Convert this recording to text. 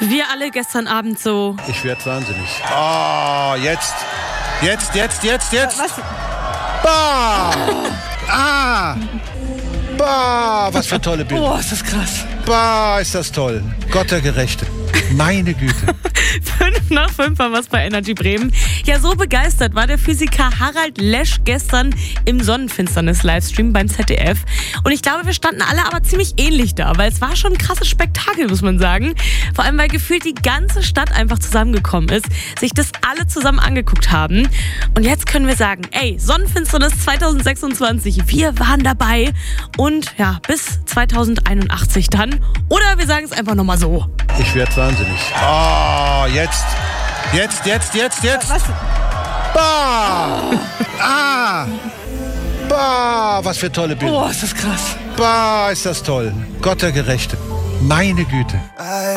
wir alle gestern Abend so. Ich werd wahnsinnig. Oh, jetzt. Was? Bah! Ah! Bah, was für tolle Bilder. Boah, ist das krass. Bah, ist das toll. Gott der Gerechte. Meine Güte. 5:05 war was bei Energy Bremen. Ja, so begeistert war der Physiker Harald Lesch gestern im Sonnenfinsternis-Livestream beim ZDF. Und ich glaube, wir standen alle aber ziemlich ähnlich da, weil es war schon ein krasses Spektakel, muss man sagen. Vor allem, weil gefühlt die ganze Stadt einfach zusammengekommen ist, sich das alle zusammen angeguckt haben. Und jetzt können wir sagen, ey, Sonnenfinsternis 2026, wir waren dabei. Und ja, bis 2081 dann. Oder wir sagen es einfach nochmal so. Ich werd wahnsinnig. Oh, jetzt. Was? Bah! Ah! Bah, was für tolle Bilder. Boah, ist das krass. Bah, ist das toll. Gott der Gerechte. Meine Güte.